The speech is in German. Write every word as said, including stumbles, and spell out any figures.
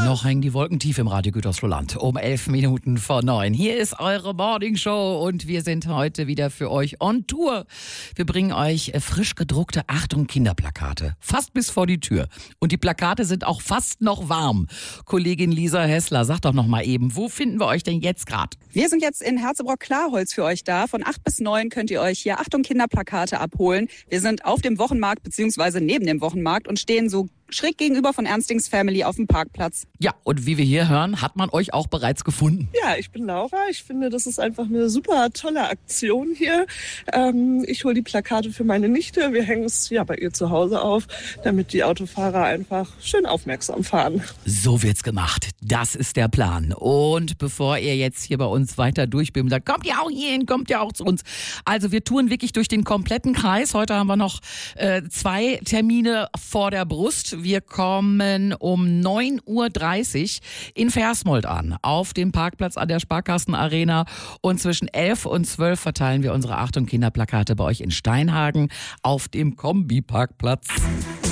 Noch hängen die Wolken tief im Radio Gütersloh-Land. Um elf Minuten vor neun. Hier ist eure Morning Show und wir sind heute wieder für euch on Tour. Wir bringen euch frisch gedruckte Achtung Kinderplakate. Fast bis vor die Tür. Und die Plakate sind auch fast noch warm. Kollegin Lisa Hessler, sag doch noch mal eben, wo finden wir euch denn jetzt gerade? Wir sind jetzt in Herzebrock-Klarholz für euch da. Von acht bis neun könnt ihr euch hier Achtung Kinderplakate abholen. Wir sind auf dem Wochenmarkt bzw. neben dem Wochenmarkt und stehen so schräg gegenüber von Ernstings Family auf dem Parkplatz. Ja, und wie wir hier hören, hat man euch auch bereits gefunden. Ja, ich bin Laura. Ich finde, das ist einfach eine super tolle Aktion hier. Ähm, ich hole die Plakate für meine Nichte. Wir hängen es ja bei ihr zu Hause auf, damit die Autofahrer einfach schön aufmerksam fahren. So wird's gemacht. Das ist der Plan. Und bevor ihr jetzt hier bei uns weiter durchbimmelt, kommt ihr auch hierhin, kommt ihr auch zu uns. Also wir touren wirklich durch den kompletten Kreis. Heute haben wir noch äh, zwei Termine vor der Brust. Wir kommen um neun Uhr dreißig in Versmold an, auf dem Parkplatz an der Sparkassenarena. Und zwischen elf und zwölf verteilen wir unsere Achtung Kinderplakate bei euch in Steinhagen auf dem Kombi-Parkplatz.